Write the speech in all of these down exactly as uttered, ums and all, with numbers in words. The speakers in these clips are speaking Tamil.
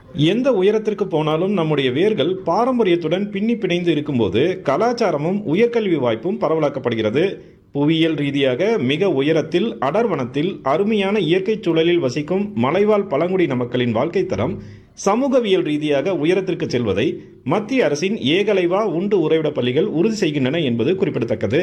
எந்த உயரத்திற்கு போனாலும் நம்முடைய வேர்கள் பாரம்பரியத்துடன் பின்னி பிணைந்து இருக்கும்போது கலாச்சாரமும் உயர்கல்வி வாய்ப்பும் பரவலாக்கப்படுகிறது. புவியியல் ரீதியாக மிக உயரத்தில் அடர்வனத்தில் அருமையான இயற்கை சூழலில் வசிக்கும் மலைவாழ் பழங்குடியின மக்களின் வாழ்க்கை தரம் சமூகவியல் ரீதியாக உயரத்திற்கு செல்வதை மத்திய அரசின் ஏகலைவா உண்டு உறைவிட பள்ளிகள் உறுதி செய்கின்றன என்பது குறிப்பிடத்தக்கது.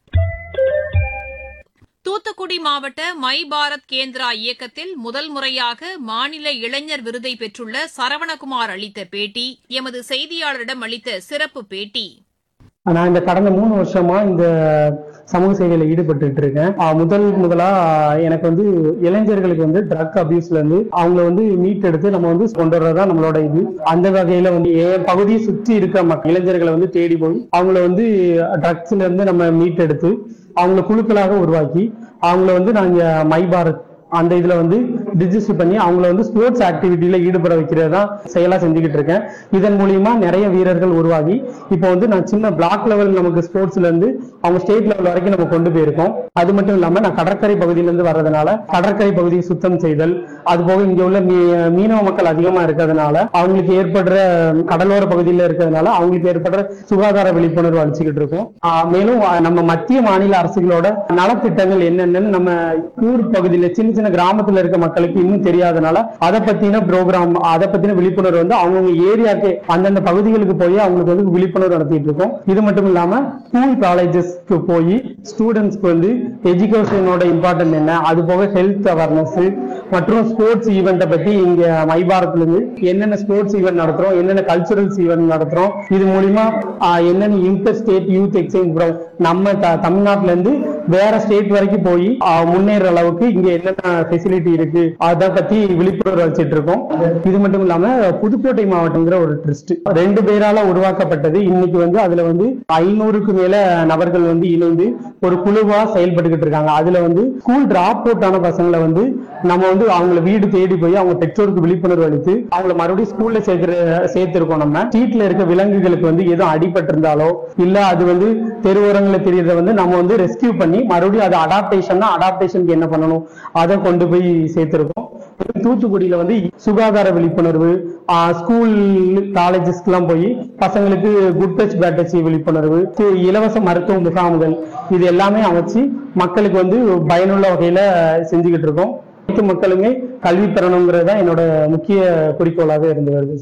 தூத்துக்குடி மாவட்ட மை பாரத் கேந்திரா இயக்கத்தில் முதல் முறையாக மாநில இளைஞர் விருதை பெற்றுள்ள சரவணகுமார் அளித்த பேட்டி எமது செய்தியாளரிடம் அளித்த சிறப்பு பேட்டி. நான் இந்த கடந்த மூணு வருஷமா இந்த சமூக சேவையில ஈடுபட்டு இருக்கேன். முதல் முதலா எனக்கு வந்து இளைஞர்களுக்கு வந்து ட்ரக் அபியூஸ்ல இருந்து அவங்கள வந்து மீட் எடுத்து நம்ம வந்து கொண்டு வரதான் நம்மளோட இது. அந்த வகையில வந்து என் பகுதியை சுற்றி இருக்க மக்கள் இளைஞர்களை வந்து தேடி போய் அவங்கள வந்து ட்ரக்ஸ்ல இருந்து நம்ம மீட் எடுத்து அவங்கள குழுக்களாக உருவாக்கி அவங்கள வந்து நாங்க மை பாரத் அந்த இதுல வந்து டிஜிட்டல் பண்ணி அவங்கள வந்து ஸ்போர்ட்ஸ் ஆக்டிவிட்டியில ஈடுபட வைக்கிறதா செயலா செஞ்சுக்கிட்டு இருக்கேன். இதன் மூலியமா நிறைய வீரர்கள் உருவாகி இப்போ வந்து நான் சின்ன பிளாக் லெவல் நமக்கு ஸ்போர்ட்ஸ்ல இருந்து அவங்க ஸ்டேட் லெவல் வரைக்கும் நம்ம கொண்டு போயிருக்கோம். அது மட்டும் இல்லாம நான் கடற்கரை பகுதியில இருந்து வர்றதுனால கடற்கரை பகுதியை சுத்தம் செய்தல், அது போக இங்க உள்ள மீனவ மக்கள் அதிகமா இருக்கிறதுனால அவங்களுக்கு ஏற்படுற கடலோர பகுதியில இருக்கிறதுனால அவங்களுக்கு ஏற்படுற சுகாதார விழிப்புணர்வு அளிச்சுக்கிட்டு இருக்கோம். மேலும் நம்ம மத்திய மாநில அரசுகளோட நலத்திட்டங்கள் என்னென்னு நம்ம ஊர் பகுதியில சின்ன சின்ன கிராமத்துல இருக்க மக்களுக்கு இன்னும் தெரியாதனால அதை பத்தின ப்ரோக்ராம் அதை பத்தின விழிப்புணர்வு வந்து அவங்க ஏரியாக்கு அந்தந்த பகுதிகளுக்கு போய் அவங்களுக்கு வந்து விழிப்புணர்வு நடத்திட்டு இருக்கோம். இது மட்டும் இல்லாம ஸ்கூல் காலேஜஸ்க்கு போய் ஸ்டூடெண்ட்ஸ்க்கு வந்து எஜுகேஷனோட இம்பார்ட்டன்ட் என்ன, அது போக ஹெல்த் அவேர்னஸ் மற்றும் ஸ்போர்ட்ஸ் ஈவெண்ட்டை பத்தி இங்க மை பாரத்ல இருந்து என்னென்ன ஸ்போர்ட்ஸ் ஈவெண்ட் நடத்துறோம், என்னென்ன கல்ச்சுரல்ஸ் ஈவெண்ட் நடத்துறோம், இது மூலியமா என்னென்ன inter state youth exchange program நம்ம தமிழ்நாட்டுல இருந்து வேற ஸ்டேட் வரைக்கும் போய் முன்னேற அளவுக்கு இங்க என்னென்ன ஃபெசிலிட்டி இருக்கு அதை பத்தி விழிப்புணர்வு அளிச்சிட்டு இருக்கோம். இது மட்டும் இல்லாம புதுக்கோட்டை மாவட்டம்ங்கிற ஒரு ட்ரஸ்ட் ரெண்டு பேரால உருவாக்கப்பட்டது. இன்னைக்கு வந்து அதுல வந்து ஐநூறுக்கு மேல நபர்கள் வந்து இணைந்து ஒரு குழுவா செயல்பட்டுக்கிட்டு இருக்காங்க. அதுல வந்து ஸ்கூல் டிராப் அவுட் ஆன பசங்களை வந்து நம்ம வந்து அவங்களை வீடு தேடி போய் அவங்க பெற்றோருக்கு விழிப்புணர்வு அளித்து அவங்களை மறுபடியும் ஸ்கூல்ல சேர்க்கிற சேர்த்திருக்கோம். நம்ம ஸ்ட்ரீட்ல இருக்க விலங்குகளுக்கு வந்து எதுவும் அடிபட்டு இருந்தாலோ இல்ல அது வந்து தெருவோரங்களை தெரியறத வந்து நம்ம வந்து ரெஸ்கியூ பண்ணி மறுபடியும் அது அடாப்டேஷன்னா அடாப்டேஷனுக்கு என்ன பண்ணணும் அதை கொண்டு போய் சேர்த்திருக்கோம். தூத்துக்குடியில வந்து சுகாதார விழிப்புணர்வு, ஸ்கூல் காலேஜஸ்க்கு எல்லாம் போய் பசங்களுக்கு குட் டச் பேட் டச் விழிப்புணர்வு, இலவச மருத்துவ முகாம்கள் இது எல்லாமே அமைச்சு மக்களுக்கு வந்து பயனுள்ள வகையில செஞ்சுக்கிட்டு இருக்கோம். அனைத்து மக்களுமே கல்வி பெறணுங்கிறது தான் என்னோட முக்கிய குறிக்கோளாக இருந்து வருது.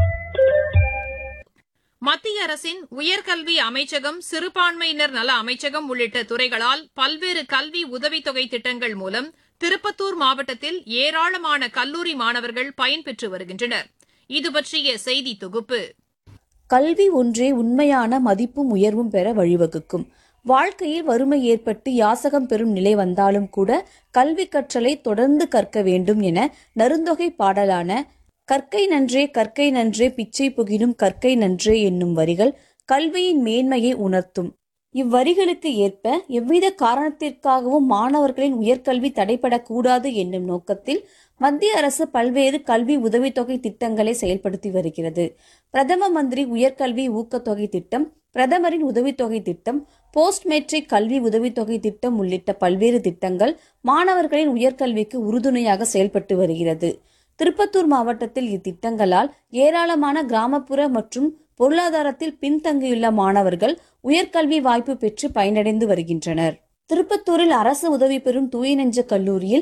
மத்திய அரசின் உயர்கல்வி அமைச்சகம், சிறுபான்மையினர் நல அமைச்சகம் உள்ளிட்ட துறைகளால் பல்வேறு கல்வி உதவித்தொகை திட்டங்கள் மூலம் திருப்பத்தூர் மாவட்டத்தில் ஏராளமான கல்லூரி மாணவர்கள் பயன்பெற்று வருகின்றனர். இதுபற்றிய செய்தி தொகுப்பு. கல்வி ஒன்றே உண்மையான மதிப்பும் உயர்வும் பெற வழிவகுக்கும். வாழ்க்கையில் வறுமை ஏற்பட்டு யாசகம் பெறும் நிலை வந்தாலும் கூட கல்வி கற்றலை தொடர்ந்து கற்க வேண்டும் என நருந்தொகை பாடலான கற்கை நன்றே கற்கை நன்றே பிச்சை புகினும் கற்கை நன்றே என்னும் வரிகள் கல்வியின் மேன்மையை உணர்த்தும். இவ்வரிகளுக்கு ஏற்ப எவ்வித காரணத்திற்காகவும் மாணவர்களின் உயர்கல்வி தடைபடக்கூடாது என்னும் நோக்கத்தில் மத்திய அரசு பல்வேறு கல்வி உதவித்தொகை திட்டங்களை செயல்படுத்தி வருகிறது. பிரதம மந்திரி உயர்கல்வி ஊக்கத்தொகை திட்டம், பிரதமரின் உதவித்தொகை திட்டம், போஸ்ட் மெட்ரிக் கல்வி உதவித்தொகை திட்டம் உள்ளிட்ட பல்வேறு திட்டங்கள் மாணவர்களின் உயர்கல்விக்கு உறுதுணையாக செயல்பட்டு வருகிறது. திருப்பத்தூர் மாவட்டத்தில் இத்திட்டங்களால் ஏராளமான கிராமப்புற மற்றும் பொருளாதாரத்தில் பின்தங்கியுள்ள மாணவர்கள் உயர்கல்வி வாய்ப்பு பெற்று பயனடைந்து வருகின்றனர். திருப்பத்தூரில் அரசு உதவி பெறும் தூய நெஞ்ச கல்லூரியில்